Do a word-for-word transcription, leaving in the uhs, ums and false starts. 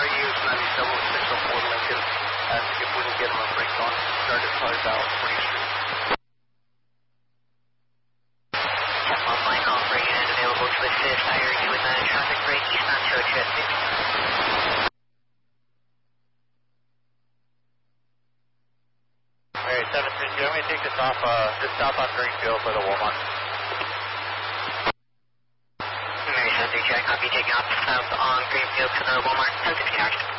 R U ninety-seven six oh four Lincoln. Ask if we can get him a break on. Started probably about forty Street. one line offer unit available to assist I R U with a traffic break east on Churchill six. Alright, seven three two, I'm going to take this off, uh, this south on Greenfield for the Walmart. Mary seven three two, I copy, taking off south on Greenfield to the Walmart. How's it charged?